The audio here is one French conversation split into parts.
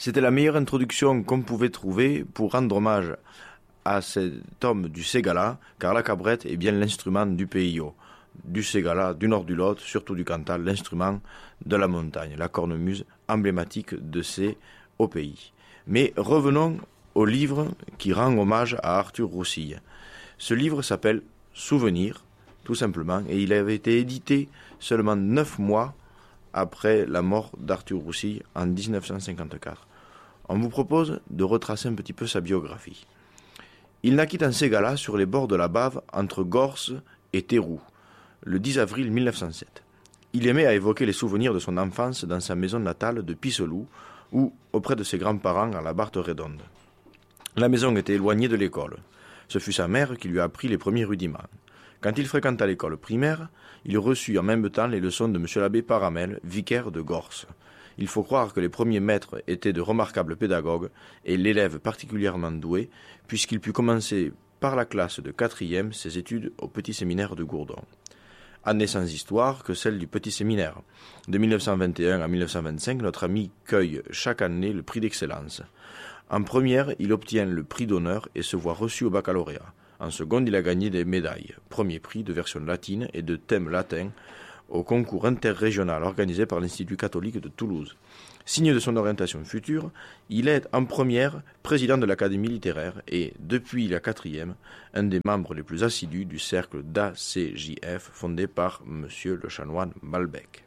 C'était la meilleure introduction qu'on pouvait trouver pour rendre hommage à cet homme du Ségala, car la cabrette est bien l'instrument du pays-o. Du Ségala, du nord du Lot, surtout du Cantal, l'instrument de la montagne, la cornemuse emblématique de ces hauts pays. Mais revenons au livre qui rend hommage à Arthur Roussille. Ce livre s'appelle Souvenirs, tout simplement, et il avait été édité seulement 9 mois après la mort d'Arthur Roussille en 1954. On vous propose de retracer un petit peu sa biographie. Il naquit en Ségala, sur les bords de la Bave, entre Gorce et Théroux, le 10 avril 1907. Il aimait à évoquer les souvenirs de son enfance dans sa maison natale de Pisselou, ou auprès de ses grands-parents à la Barthe-Redonde. La maison était éloignée de l'école. Ce fut sa mère qui lui a appris les premiers rudiments. Quand il fréquenta l'école primaire, il reçut en même temps les leçons de M. l'abbé Paramel, vicaire de Gorce. Il faut croire que les premiers maîtres étaient de remarquables pédagogues et l'élève particulièrement doué, puisqu'il put commencer par la classe de 4e ses études au petit séminaire de Gourdon. Année sans histoire que celle du petit séminaire. De 1921 à 1925, notre ami cueille chaque année le prix d'excellence. En première, il obtient le prix d'honneur et se voit reçu au baccalauréat. En seconde, il a gagné des médailles, premier prix de version latine et de thème latin au concours interrégional organisé par l'Institut catholique de Toulouse. Signe de son orientation future, il est en première président de l'Académie littéraire et, depuis la 4e, un des membres les plus assidus du cercle d'ACJF fondé par M. le chanoine Malbec.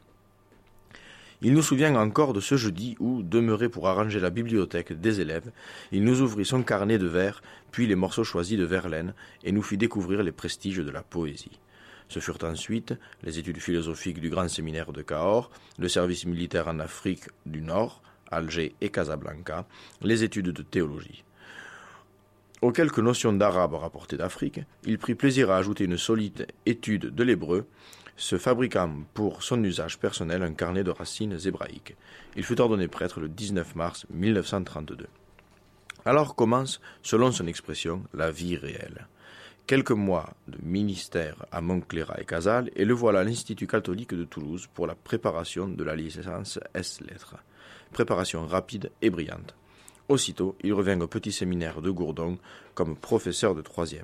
Il nous souvient encore de ce jeudi où, demeuré pour arranger la bibliothèque des élèves, il nous ouvrit son carnet de vers, puis les morceaux choisis de Verlaine, et nous fit découvrir les prestiges de la poésie. Ce furent ensuite les études philosophiques du grand séminaire de Cahors, le service militaire en Afrique du Nord, Alger et Casablanca, les études de théologie. Aux quelques notions d'arabe rapportées d'Afrique, il prit plaisir à ajouter une solide étude de l'hébreu, se fabriquant pour son usage personnel un carnet de racines hébraïques. Il fut ordonné prêtre le 19 mars 1932. Alors commence, selon son expression, la vie réelle. Quelques mois de ministère à Montcléra et Casals, et le voilà à l'Institut catholique de Toulouse pour la préparation de la licence S-Lettres. Préparation rapide et brillante. Aussitôt, il revient au petit séminaire de Gourdon comme professeur de 3e.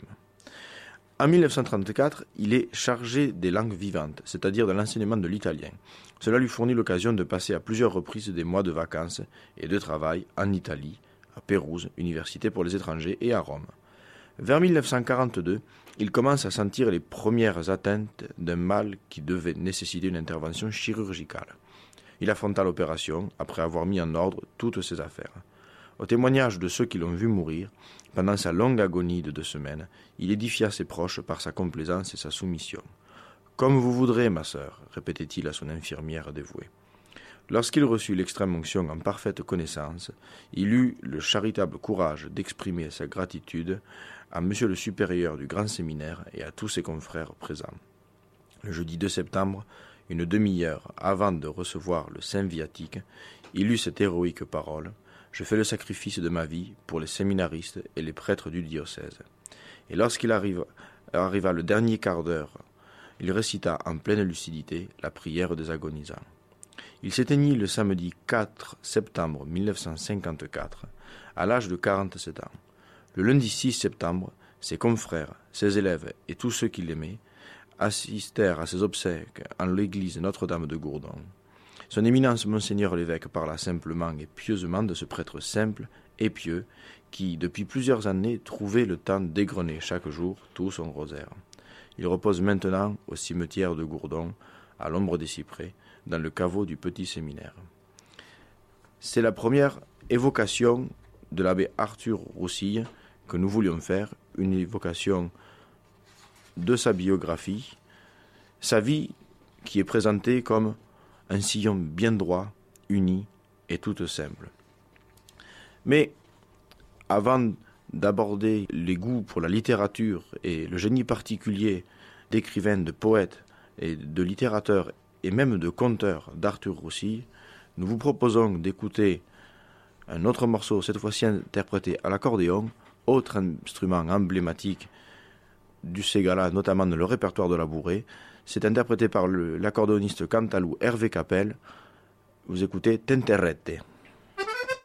En 1934, il est chargé des langues vivantes, c'est-à-dire de l'enseignement de l'italien. Cela lui fournit l'occasion de passer à plusieurs reprises des mois de vacances et de travail en Italie, à Pérouse, université pour les étrangers, et à Rome. Vers 1942, il commence à sentir les premières atteintes d'un mal qui devait nécessiter une intervention chirurgicale. Il affronta l'opération après avoir mis en ordre toutes ses affaires. Au témoignage de ceux qui l'ont vu mourir, pendant sa longue agonie de 2 semaines, il édifia ses proches par sa complaisance et sa soumission. « Comme vous voudrez, ma sœur », répétait-il à son infirmière dévouée. Lorsqu'il reçut l'extrême-onction en parfaite connaissance, il eut le charitable courage d'exprimer sa gratitude à monsieur le supérieur du grand séminaire et à tous ses confrères présents. Le jeudi 2 septembre, une demi-heure avant de recevoir le saint viatique, il eut cette héroïque parole « Je fais le sacrifice de ma vie pour les séminaristes et les prêtres du diocèse. » Et lorsqu'il arriva le dernier quart d'heure, il récita en pleine lucidité la prière des agonisants. Il s'éteignit le samedi 4 septembre 1954, à l'âge de 47 ans. Le lundi 6 septembre, ses confrères, ses élèves et tous ceux qui l'aimaient assistèrent à ses obsèques en l'église Notre-Dame de Gourdon. Son éminence Monseigneur l'évêque parla simplement et pieusement de ce prêtre simple et pieux qui, depuis plusieurs années, trouvait le temps d'égrener chaque jour tout son rosaire. Il repose maintenant au cimetière de Gourdon, à l'ombre des cyprès, dans le caveau du petit séminaire. C'est la première évocation de l'abbé Arthur Roussille que nous voulions faire, une évocation de sa biographie, sa vie qui est présentée comme un sillon bien droit, uni et toute simple. Mais avant d'aborder les goûts pour la littérature et le génie particulier d'écrivains, de poètes et de littérateurs et même de conteurs d'Arthur Roussille, nous vous proposons d'écouter un autre morceau, cette fois-ci interprété à l'accordéon, autre instrument emblématique du Ségala, notamment dans le répertoire de la bourrée. C'est interprété par l'accordéoniste cantalou Hervé Capel. Vous écoutez Tenterrette.